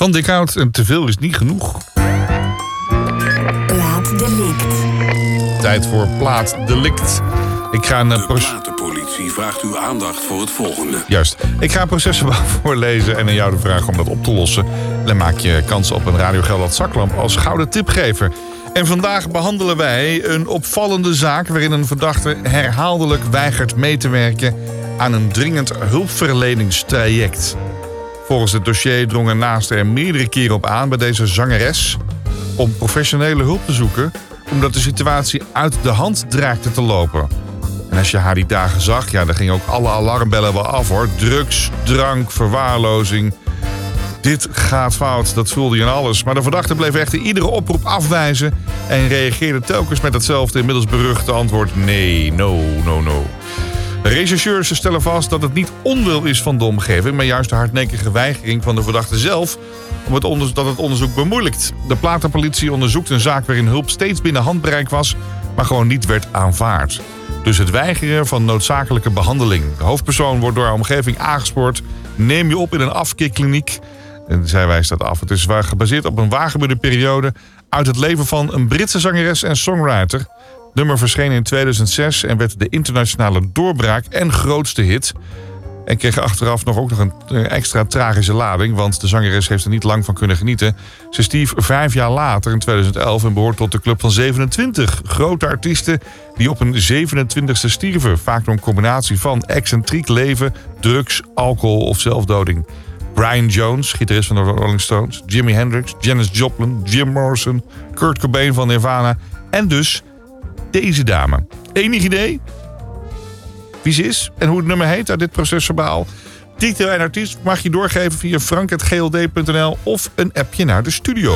Van Dikhout en te veel is niet genoeg. Plaatdelict. Tijd voor plaatdelict. Ik ga een De platenpolitie vraagt uw aandacht voor het volgende. Juist. Ik ga een procesverbaal voorlezen en aan jou de vraag om dat op te lossen. Dan maak je kans op een Radio Gelderland zaklamp als gouden tipgever. En vandaag behandelen wij een opvallende zaak waarin een verdachte herhaaldelijk weigert mee te werken aan een dringend hulpverleningstraject. Volgens het dossier drongen naasten er meerdere keren op aan bij deze zangeres om professionele hulp te zoeken, omdat de situatie uit de hand dreigde te lopen. En als je haar die dagen zag, ja, dan gingen ook alle alarmbellen wel af, hoor. Drugs, drank, verwaarlozing. Dit gaat fout, dat voelde je aan alles. Maar de verdachte bleef echter iedere oproep afwijzen en reageerde telkens met hetzelfde inmiddels beruchte antwoord: nee, no. De rechercheurs stellen vast dat het niet onwil is van de omgeving, maar juist de hardnekkige weigering van de verdachte zelf dat het onderzoek bemoeilijkt. De platenpolitie onderzoekt een zaak waarin hulp steeds binnen handbereik was, maar gewoon niet werd aanvaard. Dus het weigeren van noodzakelijke behandeling. De hoofdpersoon wordt door haar omgeving aangespoord. Neem je op in een afkeerkliniek. En zij wijst dat af. Het is gebaseerd op een waargebeurde periode uit het leven van een Britse zangeres en songwriter. Het nummer verscheen in 2006 en werd de internationale doorbraak en grootste hit. En kreeg achteraf ook nog een extra tragische lading, want de zangeres heeft er niet lang van kunnen genieten. Ze stierf 5 jaar later in 2011 en behoort tot de club van 27 grote artiesten die op een 27e stierven. Vaak door een combinatie van excentriek leven, drugs, alcohol of zelfdoding. Brian Jones, gitarist van de Rolling Stones, Jimi Hendrix, Janis Joplin, Jim Morrison, Kurt Cobain van Nirvana en dus deze dame. Enig idee wie ze is en hoe het nummer heet uit dit procesverbaal? Titel en artiest mag je doorgeven via frank@gld.nl of een appje naar de studio.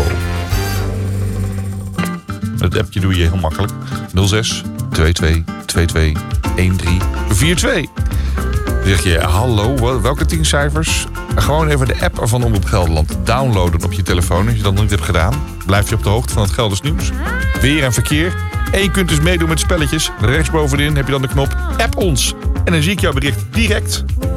Het appje doe je heel makkelijk. 06 22 22 1342. Dan zeg je, hallo, welke 10 cijfers? Gewoon even de app van Omroep Gelderland downloaden op je telefoon. Als je dat nog niet hebt gedaan, blijf je op de hoogte van het Gelders nieuws. Weer en verkeer. En je kunt dus meedoen met spelletjes. Rechtsbovenin heb je dan de knop App ons. En dan zie ik jouw bericht direct.